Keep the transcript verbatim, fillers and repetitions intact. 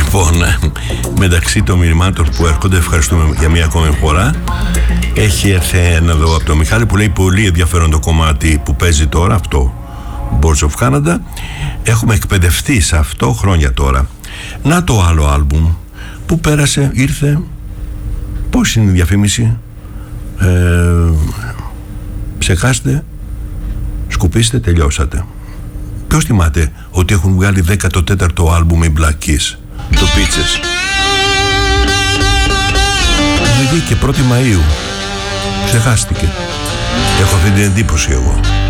Λοιπόν, μεταξύ των μηνυμάτων που έρχονται, ευχαριστούμε για μία ακόμη φορά. Έχει έρθει ένα εδώ από τον Μιχάλη που λέει πολύ ενδιαφέρον το κομμάτι που παίζει τώρα, αυτό Birds of Canada. Έχουμε εκπαιδευτεί σε αυτό χρόνια τώρα. Να το άλλο άλμπουμ που πέρασε, ήρθε. Πώς είναι η διαφήμιση? Ε, ψεχάστε, σκουπίστε, τελειώσατε. Ποιος θυμάται ότι έχουν βγάλει δέκατο τέταρτο άλμπουμ οι Black Keys, το Peaches? Βγήκε πρώτη Μαΐου. Ξεχάστηκε. Έχω αυτή την εντύπωση εγώ.